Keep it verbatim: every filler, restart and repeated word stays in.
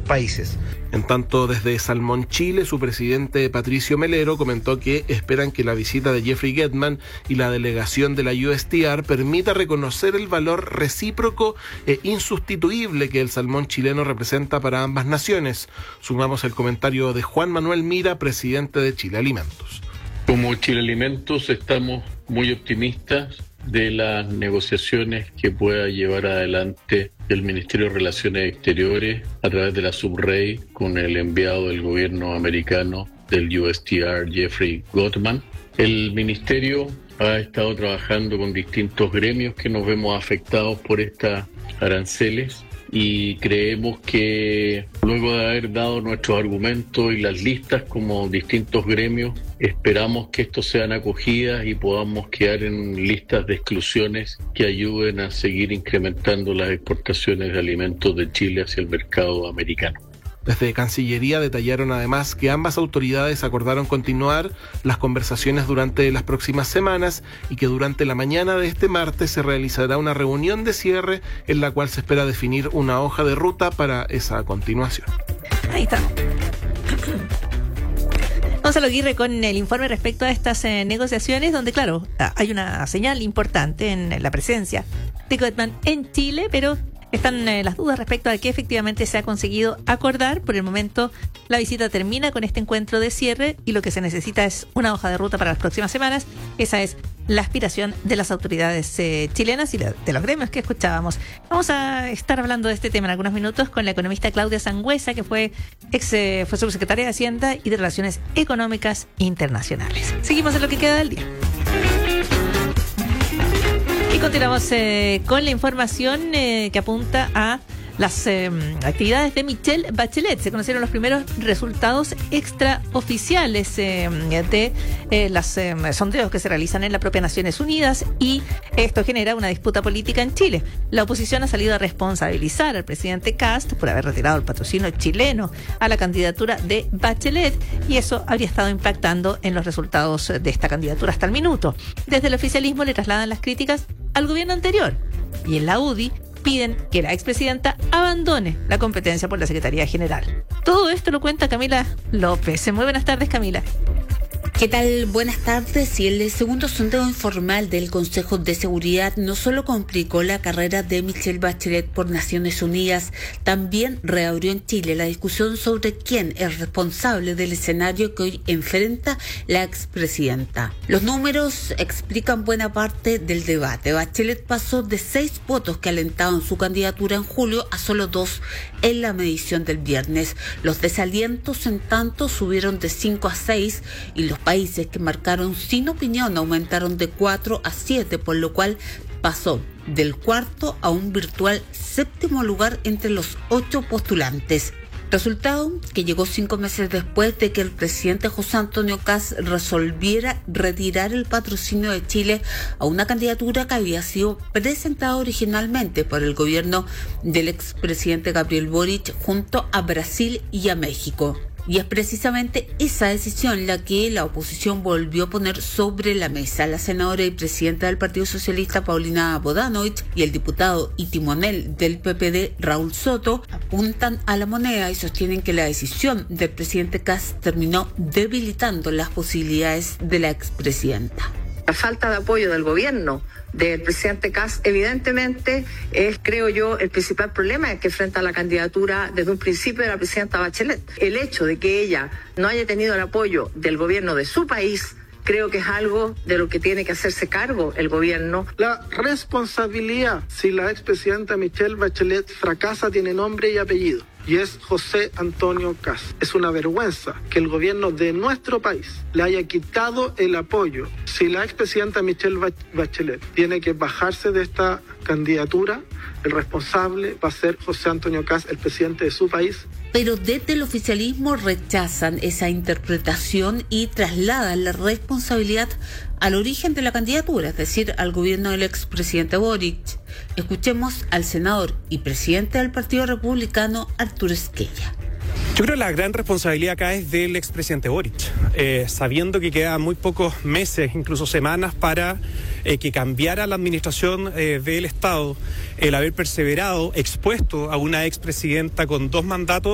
países. En tanto, desde Salmón Chile, su presidente Patricio Melero comentó que esperan que la visita de Jeffrey Gutman y la delegación de la U S T R permita reconocer el valor recíproco e insustituible que el salmón chileno representa para ambas naciones. Sumamos el comentario de Juan Manuel Mira, presidente de Chile Alimentos. Como Chile Alimentos estamos muy optimistas de las negociaciones que pueda llevar adelante el Ministerio de Relaciones Exteriores a través de la Subrey con el enviado del gobierno americano del U S T R, Jeffrey Gutman. El Ministerio ha estado trabajando con distintos gremios que nos vemos afectados por estas aranceles y creemos que luego de haber dado nuestros argumentos y las listas como distintos gremios, esperamos que estos sean acogidas y podamos quedar en listas de exclusiones que ayuden a seguir incrementando las exportaciones de alimentos de Chile hacia el mercado americano. Desde Cancillería detallaron además que ambas autoridades acordaron continuar las conversaciones durante las próximas semanas y que durante la mañana de este martes se realizará una reunión de cierre en la cual se espera definir una hoja de ruta para esa continuación. Ahí está. Gonzalo Aguirre con el informe respecto a estas eh, negociaciones, donde claro, hay una señal importante en la presencia de Gutman en Chile, pero están eh, las dudas respecto a que efectivamente se ha conseguido acordar. Por el momento la visita termina con este encuentro de cierre y lo que se necesita es una hoja de ruta para las próximas semanas. Esa es la aspiración de las autoridades eh, chilenas y de, de los gremios que escuchábamos. Vamos a estar hablando de este tema en algunos minutos con la economista Claudia Sangüesa, que fue ex eh, fue subsecretaria de Hacienda y de Relaciones Económicas Internacionales. Seguimos en lo que queda del día. Y continuamos eh, con la información eh, que apunta a las eh, actividades de Michelle Bachelet. Se conocieron los primeros resultados extraoficiales eh, de eh, los eh, sondeos que se realizan en la propia Naciones Unidas, y esto genera una disputa política en Chile. La oposición ha salido a responsabilizar al presidente Kast por haber retirado el patrocinio chileno a la candidatura de Bachelet, y eso habría estado impactando en los resultados de esta candidatura hasta el minuto. Desde el oficialismo le trasladan las críticas al gobierno anterior, y en la U D I piden que la expresidenta abandone la competencia por la Secretaría General. Todo esto lo cuenta Camila López. Muy buenas tardes, Camila. ¿Qué tal? Buenas tardes. Y el segundo sondeo informal del Consejo de Seguridad no solo complicó la carrera de Michelle Bachelet por Naciones Unidas, también reabrió en Chile la discusión sobre quién es responsable del escenario que hoy enfrenta la expresidenta. Los números explican buena parte del debate. Bachelet pasó de seis votos que alentaban su candidatura en julio a solo dos en la medición del viernes. Los desalientos, en tanto, subieron de cinco a seis y los países que marcaron sin opinión aumentaron de cuatro a siete, por lo cual pasó del cuarto a un virtual séptimo lugar entre los ocho postulantes. Resultado que llegó cinco meses después de que el presidente José Antonio Kast resolviera retirar el patrocinio de Chile a una candidatura que había sido presentada originalmente por el gobierno del expresidente Gabriel Boric junto a Brasil y a México. Y es precisamente esa decisión la que la oposición volvió a poner sobre la mesa. La senadora y presidenta del Partido Socialista, Paulina Bodanovich, y el diputado y timonel del P P D, Raúl Soto, apuntan a la moneda y sostienen que la decisión del presidente Kast terminó debilitando las posibilidades de la expresidenta. La falta de apoyo del gobierno del presidente Kast evidentemente es, creo yo, el principal problema que enfrenta la candidatura desde un principio de la presidenta Bachelet. El hecho de que ella no haya tenido el apoyo del gobierno de su país, creo que es algo de lo que tiene que hacerse cargo el gobierno. La responsabilidad, si la expresidenta Michelle Bachelet fracasa, tiene nombre y apellido, y es José Antonio Kast. Es una vergüenza que el gobierno de nuestro país le haya quitado el apoyo. Si la expresidenta Michelle Bachelet tiene que bajarse de esta candidatura, el responsable va a ser José Antonio Kast, el presidente de su país. Pero desde el oficialismo rechazan esa interpretación y trasladan la responsabilidad al origen de la candidatura, es decir, al gobierno del expresidente Boric. Escuchemos al senador y presidente del Partido Republicano, Arturo Esquella. Yo creo que la gran responsabilidad acá es del expresidente Boric, eh, sabiendo que quedan muy pocos meses, incluso semanas, para eh, que cambiara la administración eh, del Estado, el haber perseverado, expuesto a una expresidenta con dos mandatos